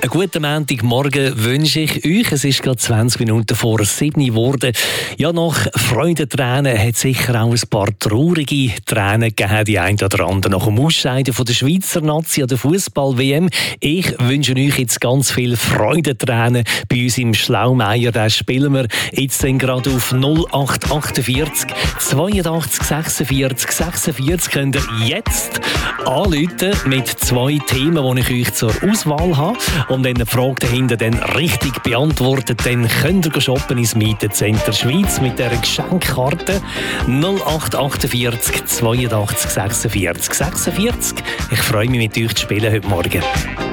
Einen guten Montagmorgen wünsche ich euch. Es ist gerade 20 Minuten vor 7 Uhr geworden. Ja, nach Freudentränen hat es sicher auch ein paar traurige Tränen gegeben. Die einen oder anderen nach dem Ausscheiden von der Schweizer Nazi an der Fußball-WM. Ich wünsche euch jetzt ganz viele Freudentränen bei uns im Schlaumeier. Da spielen wir jetzt gerade auf 0848 82 46 46. Könnt ihr jetzt anrufen mit 2 Themen, die ich euch zur Auswahl habe. Und wenn ihr die Frage dahinter dann richtig beantwortet, dann könnt ihr shoppen ins Mietencenter Schweiz mit dieser Geschenkkarte 0848 82 46 46. Ich freue mich, mit euch zu spielen heute Morgen.